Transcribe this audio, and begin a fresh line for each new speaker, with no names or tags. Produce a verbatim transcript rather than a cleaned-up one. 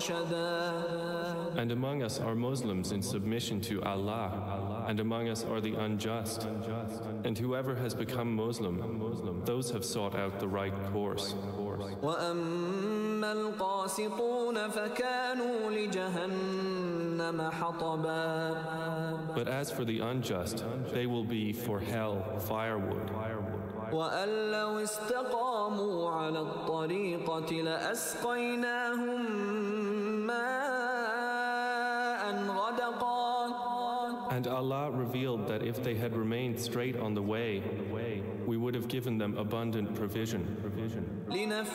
And among us are Muslims in submission to Allah, and among us are the unjust. And whoever has become Muslim, those have sought out the right course.
وَأَمَّا الْقَاسِطُونَ فَكَانُوا لِجَهَنَّمَ حَطَبًا.
But as for the unjust, they will be for hell firewood.
وَأَن لَّوْ اسْتَقَامُوا عَلَى الطَّرِيقَةِ لَأَسْقَيْنَاهُم مَّاءً غَدَقًا.
And Allah revealed that if they had remained straight on the way, we would have given them abundant provision.